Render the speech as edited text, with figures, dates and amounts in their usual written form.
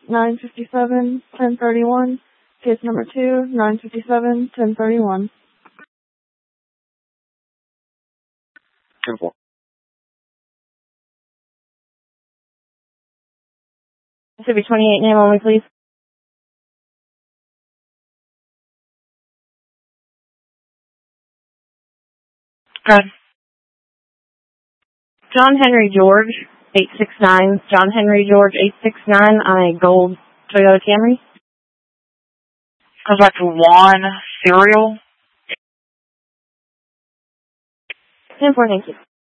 957-1031. Case number 2, 957-1031. 10-4. Mississippi 28, name only, please. Good. John Henry George, 869. John Henry George, 869 on a gold Toyota Camry. Goes back to 1 serial. 10-4, thank you.